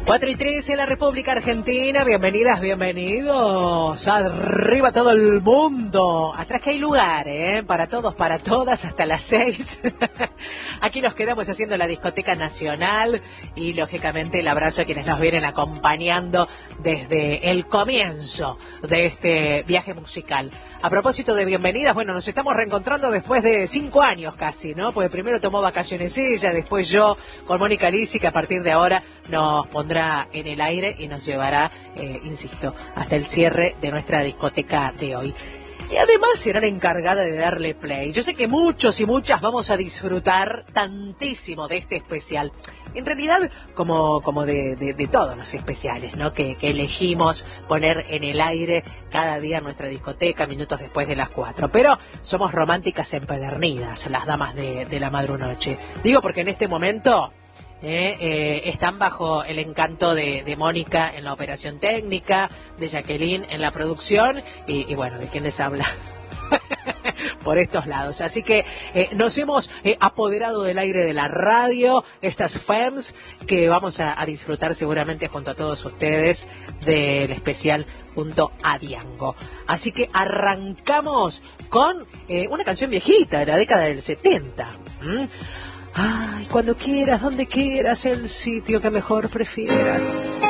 4:13 en la República Argentina. Bienvenidas, bienvenidos. Arriba todo el mundo. Atrás que hay lugar, para todos, para todas, hasta las 6. Aquí nos quedamos haciendo la discoteca nacional y, lógicamente, el abrazo a quienes nos vienen acompañando desde el comienzo de este viaje musical. A propósito de bienvenidas, bueno, nos estamos reencontrando después de 5 años casi, ¿no? Porque primero tomó vacaciones ella, después yo con Mónica Lisi, que a partir de ahora nos pondrá en el aire y nos llevará, insisto, hasta el cierre de nuestra discoteca de hoy. Y además será la encargada de darle play. Yo sé que muchos y muchas vamos a disfrutar tantísimo de este especial. En realidad, como de todos los especiales, ¿no? Que elegimos poner en el aire cada día en nuestra discoteca, minutos después de las 4. Pero somos románticas empedernidas, las damas de la madrunoche. Digo porque en este momento están bajo el encanto de Mónica en la operación técnica, de Jacqueline en la producción y bueno, de quién les habla por estos lados. Así que nos hemos apoderado del aire de la radio, estas FEMS, que vamos a disfrutar seguramente junto a todos ustedes del especial junto a Diango. Así que arrancamos con una canción viejita de la década del 70. Ay, cuando quieras, donde quieras, el sitio que mejor prefieras.